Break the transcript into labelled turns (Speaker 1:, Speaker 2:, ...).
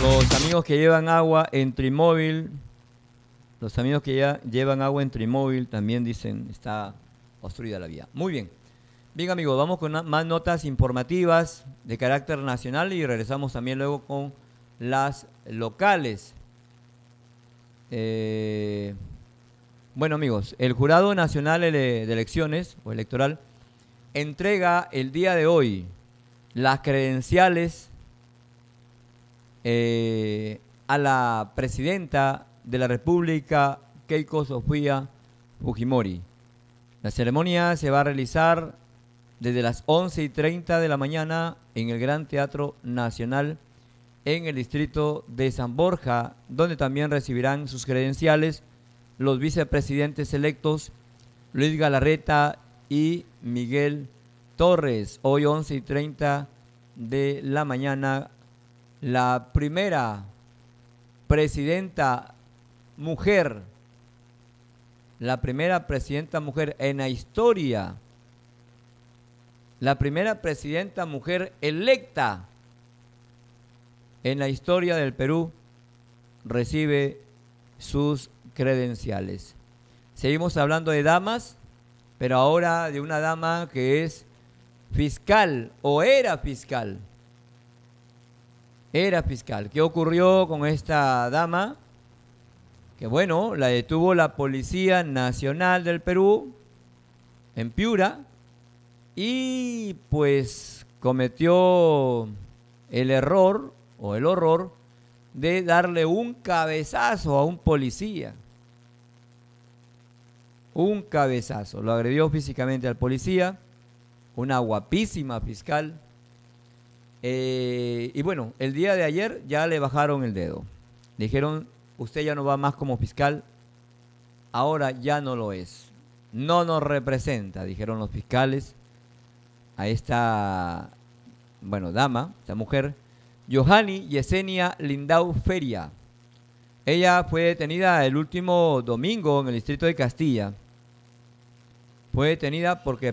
Speaker 1: Los amigos que llevan agua en Trimóvil, los amigos que ya llevan agua en Trimóvil también dicen está obstruida la vía. Muy bien. Bien amigos, vamos con más notas informativas de carácter nacional y regresamos también luego con las locales. Bueno amigos, el Jurado Nacional de Elecciones o Electoral entrega el día de hoy las credenciales a la presidenta de la República, Keiko Sofía Fujimori. La ceremonia se va a realizar desde las 11:30 de la mañana en el Gran Teatro Nacional en el distrito de San Borja, donde también recibirán sus credenciales los vicepresidentes electos Luis Galarreta y Miguel Torres. Hoy 11:30 de la mañana, la primera presidenta mujer, la primera presidenta mujer en la historia, la primera presidenta mujer electa en la historia del Perú, recibe sus credenciales. Seguimos hablando de damas, pero ahora de una dama que es fiscal o era fiscal. Era fiscal. ¿Qué ocurrió con esta dama? Que bueno, la detuvo la Policía Nacional del Perú en Piura y pues cometió el error o el horror de darle un cabezazo a un policía. Un cabezazo. Lo agredió físicamente al policía, una guapísima fiscal. Y bueno, el día de ayer ya le bajaron el dedo. Le dijeron, usted ya no va más como fiscal, ahora ya no lo es. No nos representa, dijeron los fiscales, a esta, bueno, dama, esta mujer, Johanny Yesenia Lindau Feria. Ella fue detenida el último domingo en el distrito de Castilla. Fue detenida porque